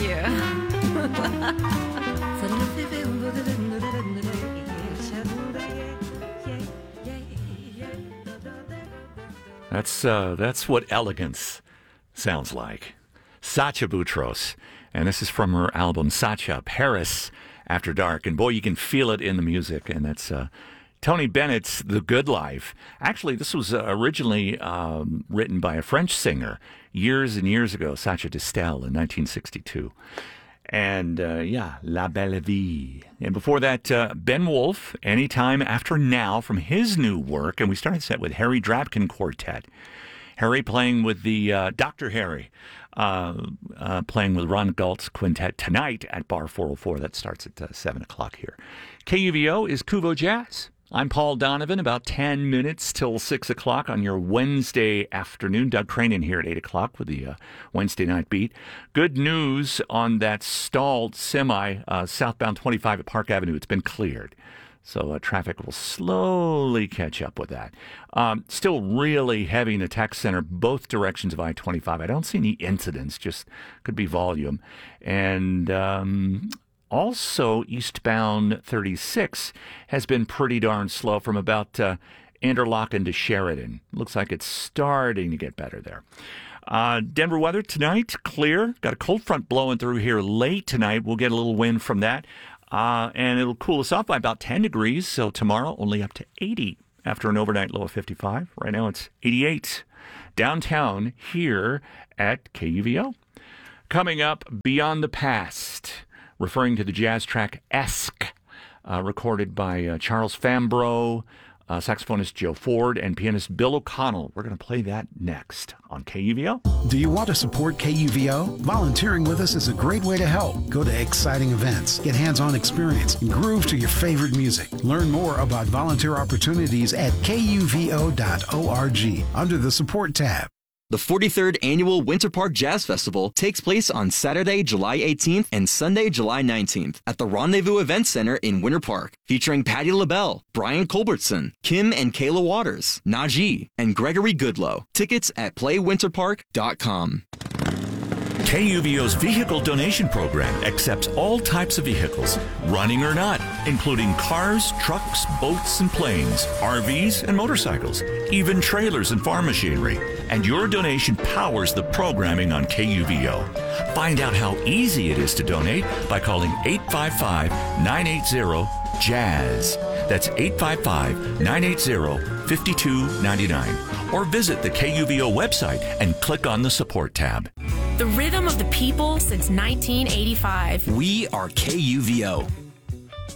That's what elegance sounds like. Sacha Boutros. And this is from her album Sacha, Paris After Dark. And boy, you can feel it in the music. And that's Tony Bennett's The Good Life. Actually, this was originally written by a French singer years and years ago, Sacha Distel, in 1962. And, La Belle Vie. And before that, Ben Wolf, Anytime After Now, from his new work. And we started set with Harry Drapkin Quartet. Harry playing with the Dr. Harry, playing with Ron Galt's quintet tonight at Bar 404. That starts at 7 o'clock here. KUVO is Kuvo Jazz. I'm Paul Donovan, about 10 minutes till 6 o'clock on your Wednesday afternoon. Doug Cranen here at 8 o'clock with the Wednesday night beat. Good news on that stalled semi southbound 25 at Park Avenue. It's been cleared. So traffic will slowly catch up with that. Still really heavy in the tech center, both directions of I-25. I don't see any incidents, just could be volume. And also, eastbound 36 has been pretty darn slow from about Interlochen to Sheridan. Looks like it's starting to get better there. Denver weather tonight, clear. Got a cold front blowing through here late tonight. We'll get a little wind from that. And it'll cool us off by about 10 degrees. So tomorrow, only up to 80 after an overnight low of 55. Right now, it's 88 downtown here at KUVO. Coming up, Beyond the Past, referring to the jazz track Esque, recorded by Charles Fambro, saxophonist Joe Ford, and pianist Bill O'Connell. We're going to play that next on KUVO. Do you want to support KUVO? Volunteering with us is a great way to help. Go to exciting events, get hands-on experience, and groove to your favorite music. Learn more about volunteer opportunities at kuvo.org under the Support tab. The 43rd Annual Winter Park Jazz Festival takes place on Saturday, July 18th and Sunday, July 19th at the Rendezvous Event Center in Winter Park, featuring Patti LaBelle, Brian Culbertson, Kim and Kayla Waters, Najee, and Gregory Goodlow. Tickets at playwinterpark.com. KUVO's vehicle donation program accepts all types of vehicles, running or not, including cars, trucks, boats, and planes, RVs, and motorcycles, even trailers and farm machinery. And your donation powers the programming on KUVO. Find out how easy it is to donate by calling 855-980-JAZZ. That's 855-980-5299. Or visit the KUVO website and click on the Support tab. The rhythm of the people since 1985. We are KUVO.